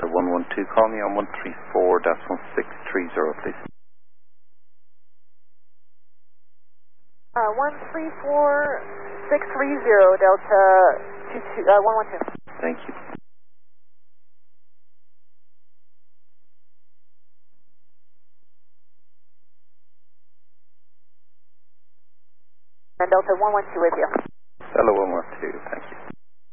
112. Call me on 134-1630, please. 134-630, Delta 112. Thank you. And Delta 112 with you. Hello, 112. Thank you.